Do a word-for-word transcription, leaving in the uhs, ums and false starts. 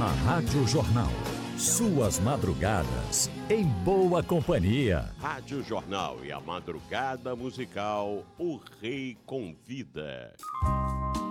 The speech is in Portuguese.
na Rádio Jornal. Suas madrugadas em boa companhia. Rádio Jornal e a madrugada musical O Rei Convida.